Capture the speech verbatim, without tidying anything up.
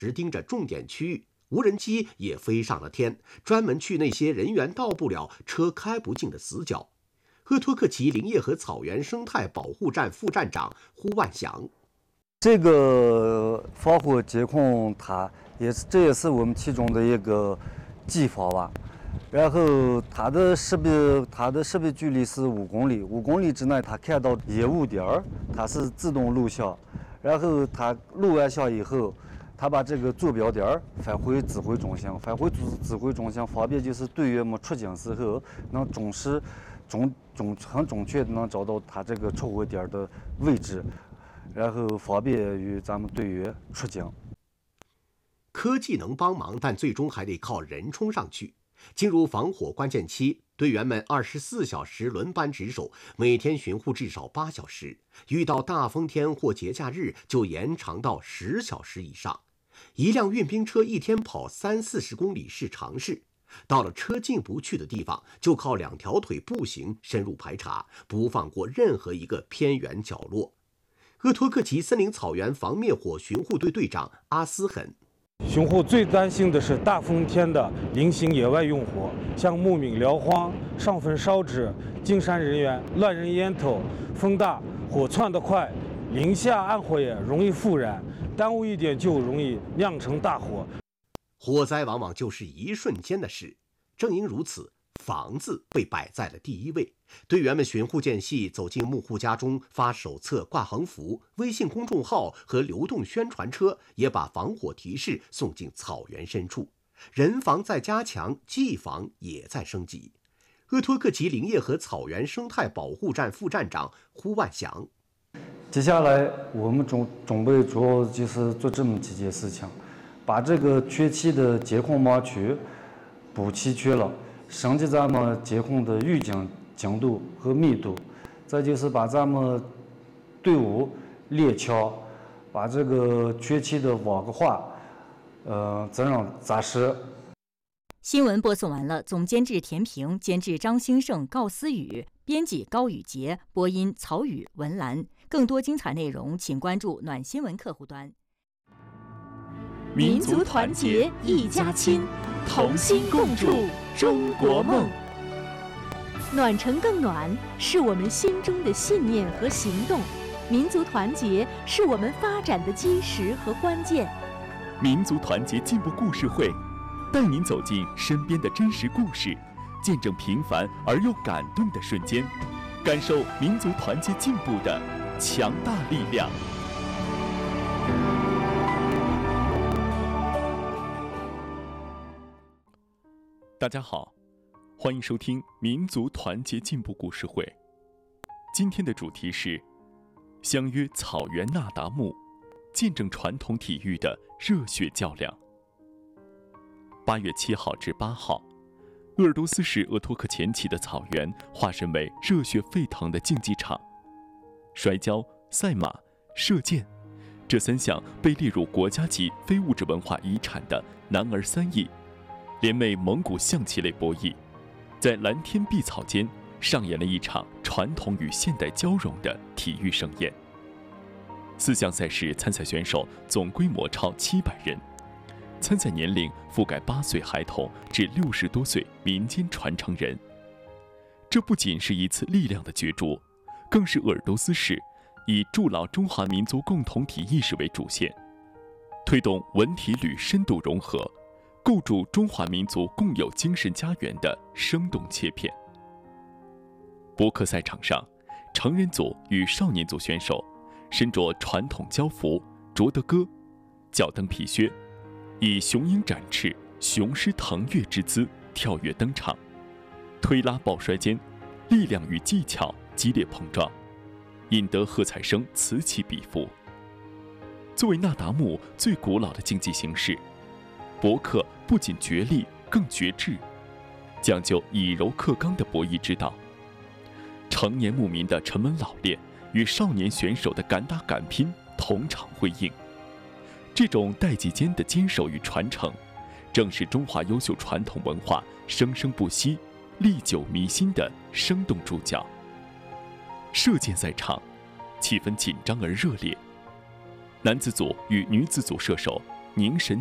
时盯着重点区域，无人机也飞上了天，专门去那些人员到不了、车开不进的死角。鄂托克旗林业和草原生态保护站副站长胡万祥： 这个防火监控它也是，这也是我们其中的一个技法吧。然后它的识别，它的识别距离是五公里，五公里之内它看到烟雾点儿，它是自动录像。然后它录完像以后，它把这个坐标点儿返回指挥中心，返回指指挥中心，方便就是队员们出警时候能准时、准准很准确的能找到它这个出火点的位置，然后方便于咱们队员出警。 科技能帮忙，但最终还得靠人冲上去。进入防火关键期，队员们二十四小时轮班值守，每天巡护至少八小时，遇到大风天或节假日就延长到十小时以上。一辆运兵车一天跑三四十公里是常事，到了车进不去的地方，就靠两条腿步行深入排查，不放过任何一个偏远角落。鄂托克旗森林草原防灭火巡护队队长阿斯很： 巡护最担心的是大风天的零星野外用火，像牧民燎荒、上坟烧纸、进山人员乱扔烟头，风大火窜得快，零下暗火也容易复燃，耽误一点就容易酿成大火。 火灾往往就是一瞬间的事，正因如此，防字被摆在了第一位。队员们巡护间隙，走进木户家中，发手册、挂横幅，微信公众号和流动宣传车也把防火提示送进草原深处。人防在加强，技防也在升级。鄂托克旗林业和草原生态保护站副站长胡万祥： 接下来我们准准备主要就是做这么几件事情，把这个缺期的监控盲区补齐全了，升级咱们监控的预警精度和密度，再就是把咱们队伍列强，把这个缺期的网格化，呃，责任扎实。 新闻播送完了，总监制田平，监制张兴盛、高思雨，编辑高宇杰，播音曹宇、文兰。更多精彩内容，请关注暖新闻客户端。 民族团结一家亲，同心共筑中国梦。暖城更暖，是我们心中的信念和行动；民族团结是我们发展的基石和关键。 民族团结进步故事会，带您走进身边的真实故事，见证平凡而又感动的瞬间，感受民族团结进步的强大力量。大家好，欢迎收听民族团结进步故事会。今天的主题是相约草原那达慕，见证传统体育的热血较量。八月七号至八号，鄂尔多斯市鄂托克前旗的草原化身为热血沸腾的竞技场，摔跤、赛马、射箭这三项被列入国家级非物质文化遗产的男儿三艺，联袂蒙古象棋类博弈，在蓝天碧草间上演了一场传统与现代交融的体育盛宴。四项赛事参赛选手总规模超七百人，参赛年龄覆盖八岁孩童至六十多岁民间传承人。这不仅是一次力量的角逐，更是鄂尔多斯市以筑牢中华民族共同体意识为主线，推动文体旅深度融合，构筑中华民族共有精神家园的生动切片。博克赛场上，成人组与少年组选手身着传统交服、着得戈、脚蹬皮靴，以雄鹰展翅、雄狮腾跃之姿跳跃登场，推拉抱摔间，力量与技巧激烈碰撞，引得喝彩声此起彼伏。作为那达慕最古老的竞技形式，博克不仅绝力，更绝智，讲究以柔克刚的博弈之道。成年牧民的沉稳老练与少年选手的敢打敢拼同场辉映，这种代际间的坚守与传承，正是中华优秀传统文化生生不息、历久弥新的生动注脚。射箭赛场气氛紧张而热烈，男子组与女子组射手凝神